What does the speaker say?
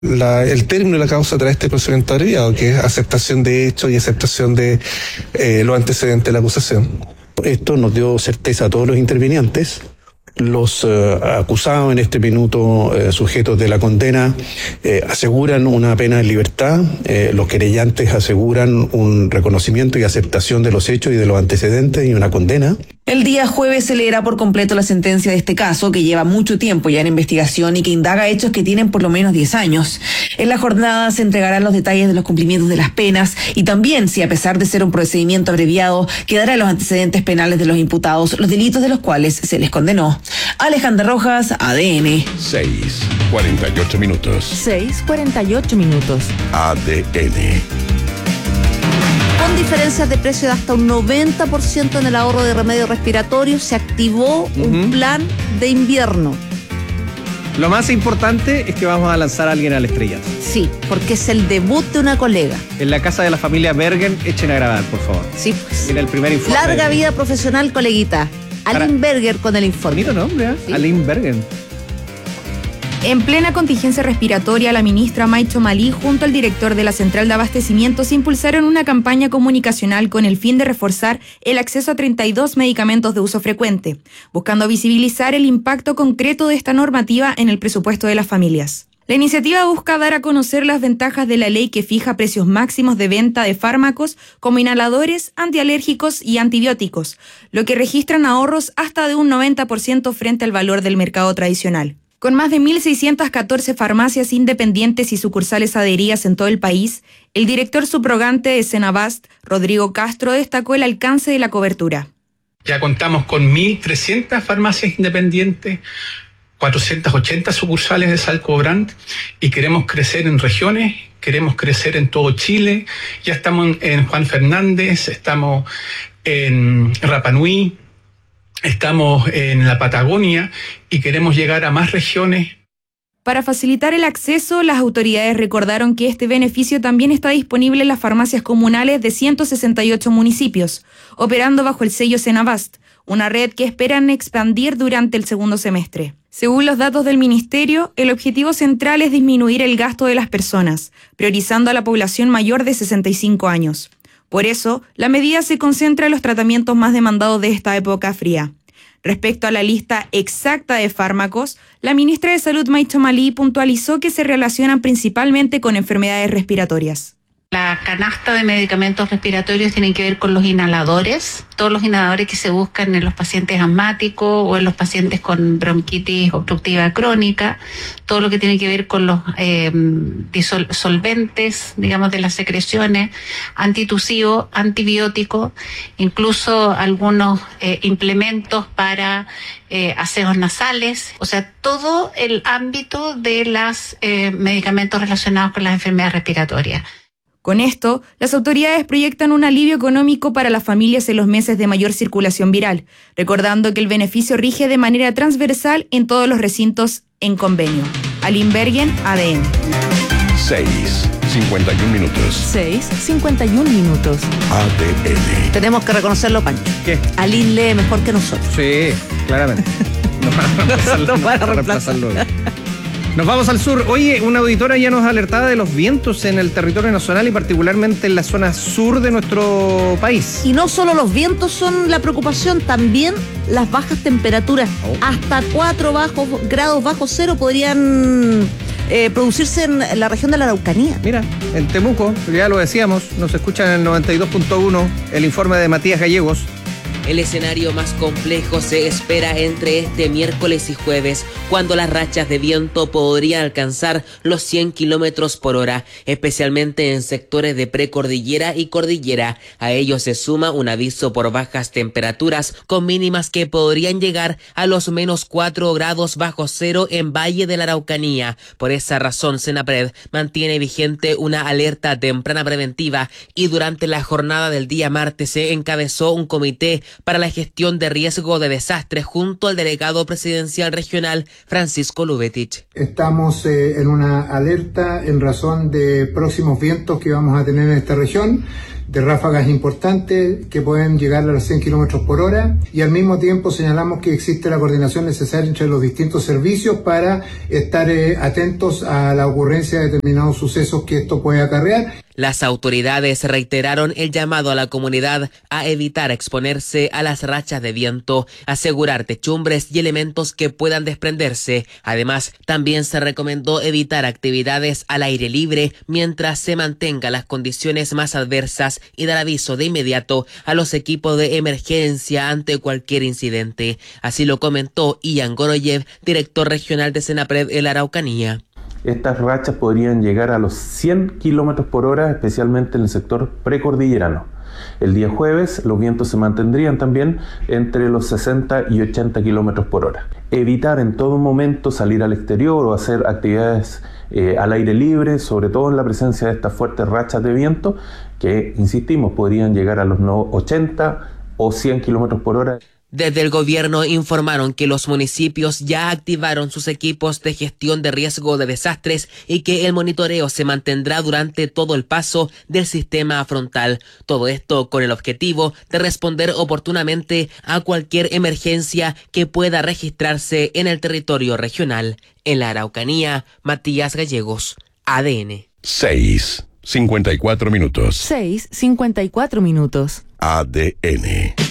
el término y la causa tras este procedimiento abreviado, que es aceptación de hechos y aceptación de los antecedentes de la acusación. Esto nos dio certeza a todos los intervinientes. Los acusados en este minuto, sujetos de la condena, aseguran una pena en libertad. Los querellantes aseguran un reconocimiento y aceptación de los hechos y de los antecedentes y una condena. El día jueves se leerá por completo la sentencia de este caso, que lleva mucho tiempo ya en investigación y que indaga hechos que tienen por lo menos 10 años. En la jornada se entregarán los detalles de los cumplimientos de las penas y también si, a pesar de ser un procedimiento abreviado, quedarán los antecedentes penales de los imputados, los delitos de los cuales se les condenó. Alejandra Rojas, ADN. 6:48 minutos. 6:48 minutos. ADN. Con diferencias de precio de hasta un 90% en el ahorro de remedios respiratorios, se activó un plan de invierno. Lo más importante es que vamos a lanzar a alguien al estrellato. Sí, porque es el debut de una colega. En la casa de la familia Bergen, echen a grabar, por favor. Sí, pues. Mira el primer informe. Larga vida profesional, coleguita. Aline Berger con el informe. Bonito nombre, ¿eh? Sí. Aline Bergen. En plena contingencia respiratoria, la ministra Maicho Malí junto al director de la Central de Abastecimientos impulsaron una campaña comunicacional con el fin de reforzar el acceso a 32 medicamentos de uso frecuente, buscando visibilizar el impacto concreto de esta normativa en el presupuesto de las familias. La iniciativa busca dar a conocer las ventajas de la ley que fija precios máximos de venta de fármacos como inhaladores, antialérgicos y antibióticos, lo que registran ahorros hasta de un 90% frente al valor del mercado tradicional. Con más de 1.614 farmacias independientes y sucursales adheridas en todo el país, el director subrogante de Senabast, Rodrigo Castro, destacó el alcance de la cobertura. Ya contamos con 1.300 farmacias independientes, 480 sucursales de Salcobrand y queremos crecer en regiones, queremos crecer en todo Chile. Ya estamos en Juan Fernández, estamos en Rapa Nui, estamos en la Patagonia y queremos llegar a más regiones. Para facilitar el acceso, las autoridades recordaron que este beneficio también está disponible en las farmacias comunales de 168 municipios, operando bajo el sello Senabast, una red que esperan expandir durante el segundo semestre. Según los datos del Ministerio, el objetivo central es disminuir el gasto de las personas, priorizando a la población mayor de 65 años. Por eso, la medida se concentra en los tratamientos más demandados de esta época fría. Respecto a la lista exacta de fármacos, la ministra de Salud Maicho Malí puntualizó que se relacionan principalmente con enfermedades respiratorias. La canasta de medicamentos respiratorios tienen que ver con los inhaladores, todos los inhaladores que se buscan en los pacientes asmáticos o en los pacientes con bronquitis obstructiva crónica, todo lo que tiene que ver con los disolventes, digamos, de las secreciones, antitusivos, antibióticos, incluso algunos implementos para aseos nasales, o sea, todo el ámbito de los medicamentos relacionados con las enfermedades respiratorias. Con esto, las autoridades proyectan un alivio económico para las familias en los meses de mayor circulación viral, recordando que el beneficio rige de manera transversal en todos los recintos en convenio. Aline Bergen, ADN. 6:51 minutos. 6:51 minutos. ADN. Tenemos que reconocerlo, Pancho. ¿Qué? Aline lee mejor que nosotros. Sí, claramente. No van a reemplazarlo. Nos vamos al sur. Oye, una auditora ya nos alertaba de los vientos en el territorio nacional y particularmente en la zona sur de nuestro país. Y no solo los vientos son la preocupación, también las bajas temperaturas. Hasta 4 grados bajo cero podrían producirse en la región de la Araucanía. Mira, en Temuco, ya lo decíamos, nos escuchan en el 92.1, el informe de Matías Gallegos. El escenario más complejo se espera entre este miércoles y jueves, cuando las rachas de viento podrían alcanzar los 100 kilómetros por hora, especialmente en sectores de precordillera y cordillera. A ello se suma un aviso por bajas temperaturas, con mínimas que podrían llegar a los menos 4 grados bajo cero en Valle de la Araucanía. Por esa razón, Senapred mantiene vigente una alerta temprana preventiva y durante la jornada del día martes se encabezó un comité para la gestión de riesgo de desastre junto al delegado presidencial regional Francisco Lubetich. Estamos en una alerta en razón de próximos vientos que vamos a tener en esta región. de ráfagas importantes que pueden llegar a los 100 kilómetros por hora, y al mismo tiempo señalamos que existe la coordinación necesaria entre los distintos servicios para estar atentos a la ocurrencia de determinados sucesos que esto puede acarrear. Las autoridades reiteraron el llamado a la comunidad a evitar exponerse a las rachas de viento, asegurar techumbres y elementos que puedan desprenderse. Además, también se recomendó evitar actividades al aire libre mientras se mantengan las condiciones más adversas y dar aviso de inmediato a los equipos de emergencia ante cualquier incidente. Así lo comentó Ian Goroyev, director regional de Senapred en la Araucanía. Estas rachas podrían llegar a los 100 kilómetros por hora, especialmente en el sector precordillerano. El día jueves los vientos se mantendrían también entre los 60 y 80 kilómetros por hora. Evitar en todo momento salir al exterior o hacer actividades al aire libre, sobre todo en la presencia de estas fuertes rachas de viento, que, insistimos, podrían llegar a los 80 o 100 kilómetros por hora. Desde el gobierno informaron que los municipios ya activaron sus equipos de gestión de riesgo de desastres y que el monitoreo se mantendrá durante todo el paso del sistema frontal. Todo esto con el objetivo de responder oportunamente a cualquier emergencia que pueda registrarse en el territorio regional. En la Araucanía, Matías Gallegos, ADN. 6:54 minutos. 6:54 minutos. ADN.